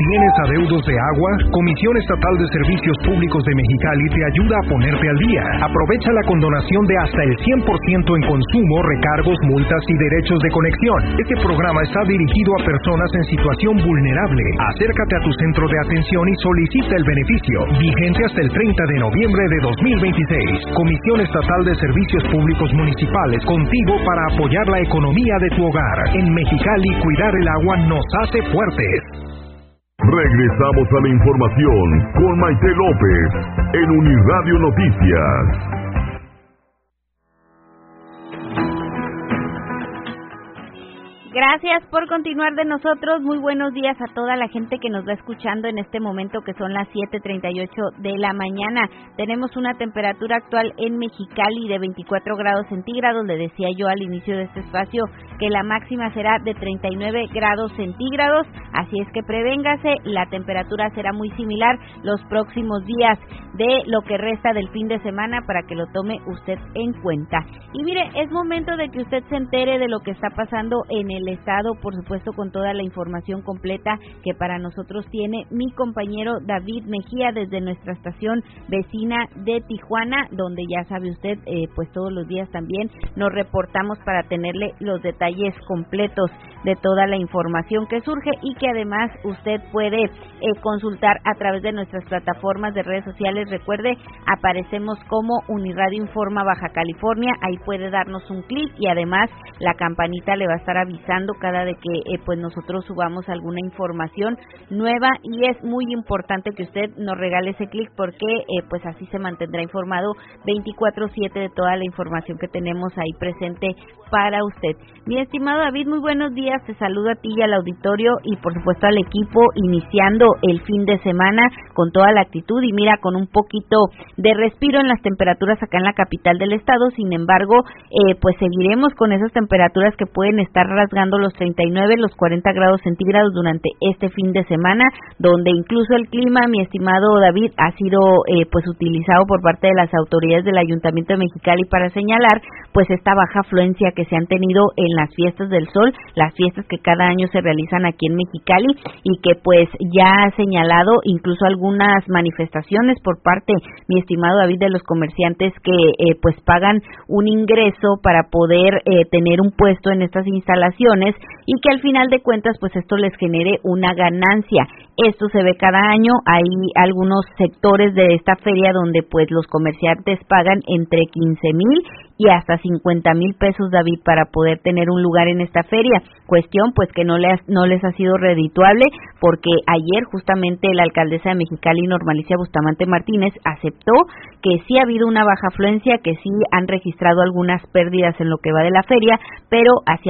¿Tienes adeudos de agua? Comisión Estatal de Servicios Públicos de Mexicali te ayuda a ponerte al día. Aprovecha la condonación de hasta el 100% en consumo, recargos, multas y derechos de conexión. Este programa está dirigido a personas en situación vulnerable. Acércate a tu centro de atención y solicita el beneficio. Vigente hasta el 30 de noviembre de 2026. Comisión Estatal de Servicios Públicos Municipales, contigo para apoyar la economía de tu hogar. En Mexicali, cuidar el agua nos hace fuertes. Regresamos a la información con Maite López en Uniradio Noticias. Gracias por continuar de nosotros. Muy buenos días a toda la gente que nos va escuchando en este momento, que son las 7:38 de la mañana. Tenemos una temperatura actual en Mexicali de 24 grados centígrados. Le decía yo al inicio de este espacio que la máxima será de 39 grados centígrados. Así es que prevéngase, la temperatura será muy similar los próximos días de lo que resta del fin de semana para que lo tome usted en cuenta. Y mire, es momento de que usted se entere de lo que está pasando en el estado, por supuesto con toda la información completa que para nosotros tiene mi compañero David Mejía desde nuestra estación vecina de Tijuana, donde ya sabe usted, pues todos los días también nos reportamos para tenerle los detalles completos de toda la información que surge y que además usted puede consultar a través de nuestras plataformas de redes sociales. Recuerde, aparecemos como Uniradio Informa Baja California, ahí puede darnos un clic y además la campanita le va a estar avisando cada vez que pues nosotros subamos alguna información nueva, y es muy importante que usted nos regale ese clic porque pues así se mantendrá informado 24/7 de toda la información que tenemos ahí presente para usted. Mi estimado David, muy buenos días, te saludo a ti y al auditorio y por supuesto al equipo, iniciando el fin de semana con toda la actitud y mira, con un poquito de respiro en las temperaturas acá en la capital del estado. Sin embargo, pues seguiremos con esas temperaturas que pueden estar rasgando los 39, los 40 grados centígrados durante este fin de semana, donde incluso el clima, mi estimado David, ha sido pues utilizado por parte de las autoridades del Ayuntamiento de Mexicali para señalar pues esta baja afluencia que se han tenido en las fiestas del sol, las fiestas que cada año se realizan aquí en Mexicali y que pues ya ha señalado incluso algunas manifestaciones por parte, mi estimado David, de los comerciantes que pues pagan un ingreso para poder tener un puesto en estas instalaciones y que al final de cuentas pues esto les genere una ganancia. Esto se ve cada año, hay algunos sectores de esta feria donde pues los comerciantes pagan entre 15,000 y hasta 50,000 pesos, David, para poder tener un lugar en esta feria. Cuestión pues que no les ha sido redituable, porque ayer justamente la alcaldesa de Mexicali, Norma Alicia Bustamante Martínez, aceptó que sí ha habido una baja afluencia, que sí han registrado algunas pérdidas en lo que va de la feria, pero hacia